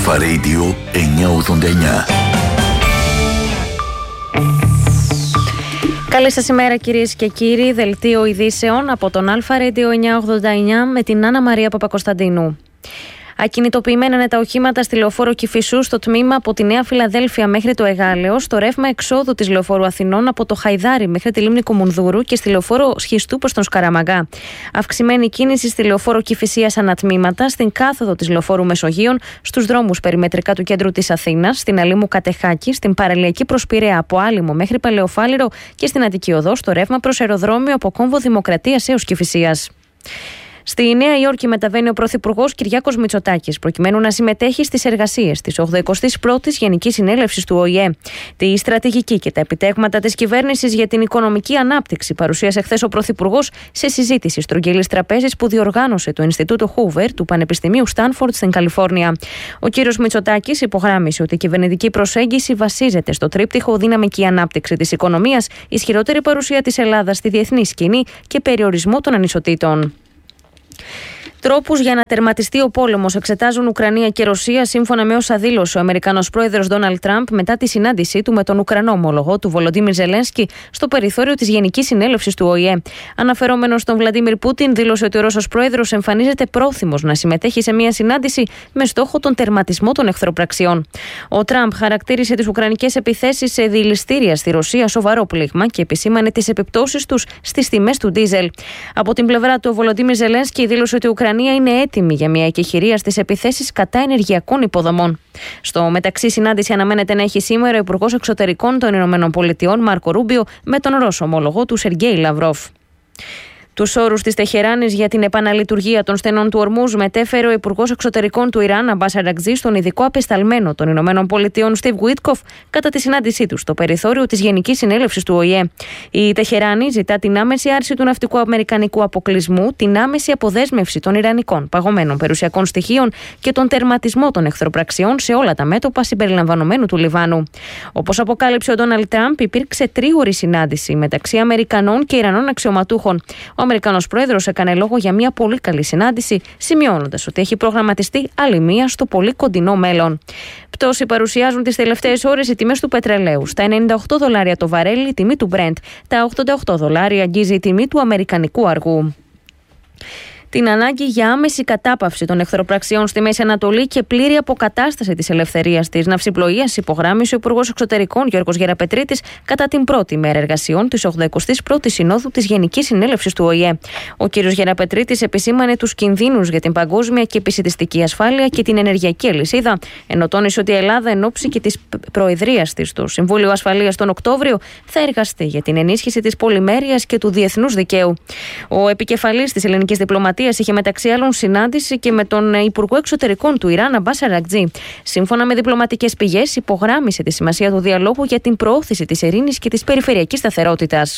Αλφα Radio 989. Καλή σας ημέρα κυρίες και κύριοι. Δελτίο ειδήσεων από τον Αλφα Radio 989 με την Άννα Μαρία Παπακοσταντίνου. Ακινητοποιημένα είναι τα οχήματα στη λεωφόρο Κηφισού στο τμήμα από τη Νέα Φιλαδέλφια μέχρι το Εγάλεο, στο ρεύμα εξόδου της λεωφόρου Αθηνών από το Χαϊδάρι μέχρι τη λίμνη Κομουνδούρου και στη λεωφόρο Σχιστού προς τον Σκαραμαγκά. Αυξημένη κίνηση στη λεωφόρο Κηφισίας ανατμήματα, στην κάθοδο της λεωφόρου Μεσογείων, στους δρόμους περιμετρικά του κέντρου της Αθήνας, στην Αλήμου Κατεχάκη, στην παραλιακή προς Πειραιά από Άλυμο μέχρι Παλαιοφάλιρο και στην Αττική Οδό, στο ρεύμα προς αεροδρόμιο από Κόμβο Δημοκρατίας έως Κηφισίας. Στη Νέα Υόρκη μεταβαίνει ο Πρωθυπουργός Κυριάκος Μητσοτάκης προκειμένου να συμμετέχει στις εργασίες της 81ης Γενικής Συνέλευσης του ΟΗΕ. Τη στρατηγική και τα επιτεύγματα της κυβέρνησης για την οικονομική ανάπτυξη παρουσίασε χθες ο Πρωθυπουργός σε συζήτηση στρογγυλής τραπέζης που διοργάνωσε το Ινστιτούτο Χούβερ του Πανεπιστημίου Στάνφορντ στην Καλιφόρνια. Ο κύριος Μητσοτάκης υπογράμμισε ότι η κυβερνητική προσέγγιση βασίζεται στο τρίπτυχο δυναμική ανάπτυξη της οικονομίας, ισχυρότερη παρουσία της Ελλάδας στη διεθνή σκηνή και περιορισμό των ανισοτήτων. Τρόπους για να τερματιστεί ο πόλεμος εξετάζουν Ουκρανία και Ρωσία, σύμφωνα με όσα δήλωσε ο Αμερικανός πρόεδρος Ντόναλντ Τραμπ μετά τη συνάντησή του με τον Ουκρανό ομολογό του Βολοντίμιρ Ζελένσκι στο περιθώριο της Γενικής Συνέλευσης του ΟΗΕ. Αναφερόμενος στον Βλαντίμιρ Πούτιν, δήλωσε ότι ο Ρώσος πρόεδρος εμφανίζεται πρόθυμος να συμμετέχει σε μια συνάντηση με στόχο τον τερματισμό των εχθροπραξιών. Ο Τραμπ χαρακτήρισε τις ουκρανικές επιθέσεις σε δηληστήρια στη Ρωσία σοβαρό πλήγμα και επισήμανε τις επιπτώσεις τους στις τιμές του ντίζελ. Από την πλευρά του, ο Βολοντίμιρ Ζελένσκι δήλωσε ότι η Ουκρανία είναι έτοιμη για μια εκεχηρία στις επιθέσεις κατά ενεργειακών υποδομών. Στο μεταξύ, συνάντηση αναμένεται να έχει σήμερα ο Υπουργός Εξωτερικών των ΗΠΑ, Μάρκο Ρούμπιο, με τον Ρώσο ομολογό του Σεργέη Λαυρόφ. Τους όρους της Τεχεράνης για την επαναλειτουργία των στενών του Ορμούζ μετέφερε ο Υπουργός Εξωτερικών του Ιράν, Αμπάς Αρακτζή, στον ειδικό απεσταλμένο των ΗΠΑ, Στιβ Γουίτκοφ, κατά τη συνάντησή του στο περιθώριο της Γενικής Συνέλευσης του ΟΗΕ. Η Τεχεράνη ζητά την άμεση άρση του ναυτικού αμερικανικού αποκλεισμού, την άμεση αποδέσμευση των ιρανικών παγωμένων περιουσιακών στοιχείων και τον τερματισμό των εχθροπραξιών σε όλα τα μέτωπα συμπεριλαμβανομένου του Λιβάνου. Όπως αποκάλυψε ο Ντόναλντ Τραμπ, υπήρξε τρίωρη συνάντηση μεταξύ Αμερικανών και Ιρανών αξιωματούχων. Ο Αμερικανός πρόεδρος έκανε λόγο για μια πολύ καλή συνάντηση, σημειώνοντας ότι έχει προγραμματιστεί άλλη μία στο πολύ κοντινό μέλλον. Πτώση παρουσιάζουν τις τελευταίες ώρες οι τιμές του πετρελαίου. Στα $98 το βαρέλι, η τιμή του Brent. Τα $88 αγγίζει η τιμή του αμερικανικού αργού. Την ανάγκη για άμεση κατάπαυση των εχθροπραξιών στη Μέση Ανατολή και πλήρη αποκατάσταση της ελευθερίας της ναυσιπλοείας υπογράμμισε ο Υπουργός Εξωτερικών Γιώργος Γεραπετρίτης κατά την πρώτη μέρα εργασιών της 81ης Συνόδου της Γενικής Συνέλευσης του ΟΗΕ. Ο κ. Γεραπετρίτης επισήμανε τους κινδύνους για την παγκόσμια και επισιτιστική ασφάλεια και την ενεργειακή αλυσίδα, ενώ τόνισε ότι η Ελλάδα εν ώψη και της προεδρίας της στο Συμβούλιο Ασφαλείας τον Οκτώβριο θα εργαστεί για την ενίσχυση της πολυμέρειας και του διεθνούς δικαίου. Ο επικεφαλής της ελληνικής διπλωματίας είχε μεταξύ άλλων συνάντηση και με τον Υπουργό Εξωτερικών του Ιράν, Αμπάς Αρακτζή. Σύμφωνα με διπλωματικές πηγές, υπογράμμισε τη σημασία του διαλόγου για την προώθηση της ειρήνης και της περιφερειακής σταθερότητας.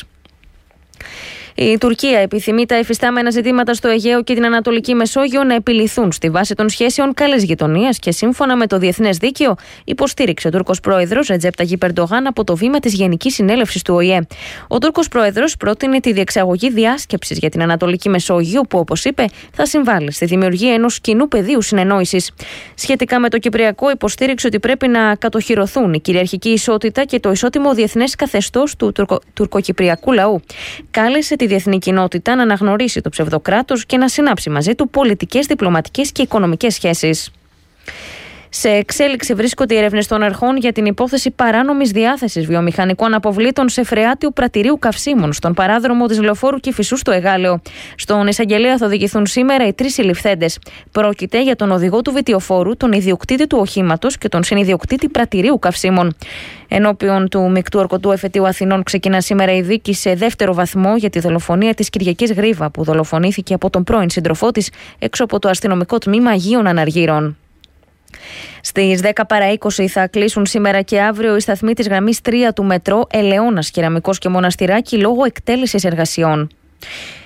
Η Τουρκία επιθυμεί τα εφιστάμενα ζητήματα στο Αιγαίο και την Ανατολική Μεσόγειο να επιληθούν στη βάση των σχέσεων καλής γειτονίας και σύμφωνα με το διεθνές δίκαιο, υποστήριξε ο Τούρκος πρόεδρος Ρετζέπ Ταγιπ Ερντογάν από το βήμα της Γενικής Συνέλευσης του ΟΗΕ. Ο Τούρκος πρόεδρος πρότεινε τη διεξαγωγή διάσκεψης για την Ανατολική Μεσόγειο, που, όπως είπε, θα συμβάλλει στη δημιουργία ενός κοινού πεδίου συνεννόησης. Σχετικά με το Κυπριακό, υποστήριξε ότι πρέπει να κατοχυρωθούν η κυριαρχική ισότητα και το ισότιμο διεθνές καθεστώς του τουρκοκυπριακού λαού. Κάλεσε τη διεθνή κοινότητα να αναγνωρίσει το ψευδοκράτος και να συνάψει μαζί του πολιτικές, διπλωματικές και οικονομικές σχέσεις. Σε εξέλιξη βρίσκονται οι έρευνες των αρχών για την υπόθεση παράνομης διάθεσης βιομηχανικών αποβλήτων σε φρεάτιο πρατηρίου καυσίμων στον παράδρομο της λεωφόρου Κηφισού στο Εγάλεο. Στον εισαγγελέα θα οδηγηθούν σήμερα οι 3 συλληφθέντες. Πρόκειται για τον οδηγό του βιτιοφόρου, τον ιδιοκτήτη του οχήματος και τον συνιδιοκτήτη πρατηρίου καυσίμων. Ενώπιον του Μεικτού Ορκωτού Εφετείου Αθηνών ξεκινά σήμερα η δίκη σε δεύτερο βαθμό για τη δολοφονία της Κυριακής Γρίβα, που δολοφονήθηκε από τον πρώην σύντροφό της έξω από το αστυνομικό τμήμα Αγίων Αναργύρων. Στις 10 παρά 20 θα κλείσουν σήμερα και αύριο οι σταθμοί της γραμμής 3 του μετρό Ελαιώνας, Κεραμικός και Μοναστηράκι λόγω εκτέλεσης εργασιών.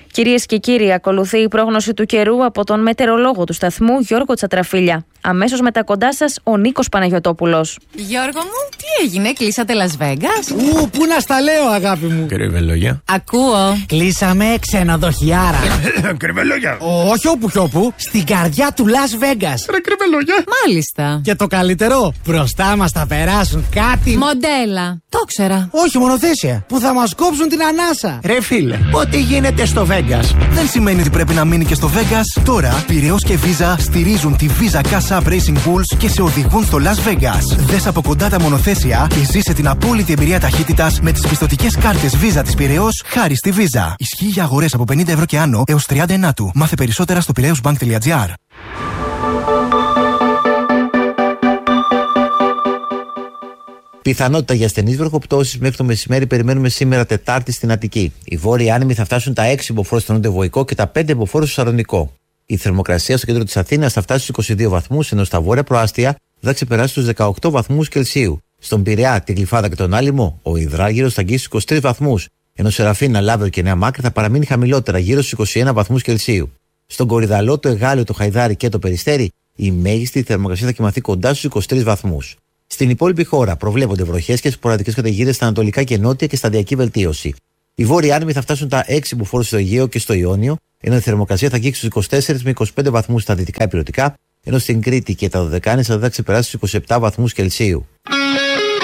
Κυρίες και κύριοι, ακολουθεί η πρόγνωση του καιρού από τον μετεωρολόγο του σταθμού Γιώργο Τσατραφίλια. Αμέσως μετά κοντά σας ο Νίκος Παναγιωτόπουλος. Γιώργο μου, τι έγινε, κλείσατε Las Vegas? Πού να στα λέω, αγάπη μου. Κρυβελόγια. Ακούω. Κλείσαμε ξενοδοχιάρα. Κρυβελόγια. Όχι όπου, στην καρδιά του Las Vegas. Ρε κρυβελόγια. Μάλιστα. Και το καλύτερο, μπροστά μας θα περάσουν κάτι. Μοντέλα. Το ξέρα. Όχι, μονοθέσια. Που θα μας κόψουν την ανάσα. Ρε φίλε, ό,τι γίνεται στο Vegas δεν σημαίνει ότι πρέπει να μείνει και στο Vegas. Τώρα, Πειραιώς και Visa στηρίζουν τη Visa Cash App Racing Bulls και σε οδηγούν στο Las Vegas. Δες από κοντά τα μονοθέσια και ζήσε την απόλυτη εμπειρία ταχύτητας με τις πιστωτικές κάρτες Visa της Πειραιώς χάρη στη Visa. Ισχύει για αγορές από 50 ευρώ και άνω έως 30 του. Μάθε περισσότερα στο piraeusbank.gr. Πιθανότητα για ασθενείς βροχοπτώσεις μέχρι το μεσημέρι περιμένουμε σήμερα Τετάρτη στην Αττική. Οι βόρειοι άνεμοι θα φτάσουν τα 6 μποφόρ στο νοτιοβοϊκό και τα 5 μποφόρ στο Σαρονικό. Η θερμοκρασία στο κέντρο της Αθήνας θα φτάσει στους 22 βαθμούς, ενώ στα βόρεια προάστια θα ξεπεράσει τους 18 βαθμούς Κελσίου. Στον Πειραιά, τη Γλυφάδα και τον Άλυμο, ο υδράργυρος θα αγγίσει στους 23 βαθμούς, ενώ Σεραφίνα, Λάβερο και Νέα Μάκρη θα παραμείνει χαμηλότερα, γύρω στους 21 βαθμούς Κελσίου. Στον Κορυδαλό, το Εγάλιο, το Χαϊδάρι και το Περιστέρι, η μέγιστη θερμοκρασία θα κοιμαθεί κοντά στους 23 βαθμούς. Στην υπόλοιπη χώρα προβλέπονται βροχές και σποραδικές καταιγίδες στα ανατολικά και νότια και σταδιακή βελτίωση. Οι βόρειοι άνεμοι θα φτάσουν τα 6 μποφόρ στο Αιγαίο και στο Ιόνιο, ενώ η θερμοκρασία θα αγγίξει στους 24 με 25 βαθμούς στα δυτικά ηπειρωτικά, ενώ στην Κρήτη και τα Δωδεκάνησα θα ξεπεράσει στους 27 βαθμούς Κελσίου.